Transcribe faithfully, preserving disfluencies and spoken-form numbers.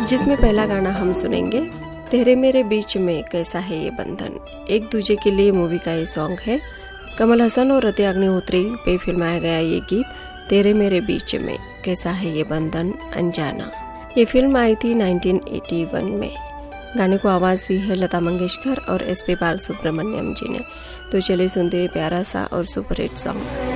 जिसमें पहला गाना हम सुनेंगे तेरे मेरे बीच में कैसा है ये बंधन। एक दूजे के लिए मूवी का ये सॉन्ग है। कमल हसन और रति अग्निहोत्री पे फिल्माया गया ये गीत तेरे मेरे बीच में कैसा है ये बंधन अनजाना। ये फिल्म आई थी उन्नीस सौ इक्यासी में। गाने को आवाज दी है लता मंगेशकर और एस पी बाल सुब्रमण्यम जी ने। तो चलिए सुनते हैं प्यारा सा और सुपरहिट सॉन्ग।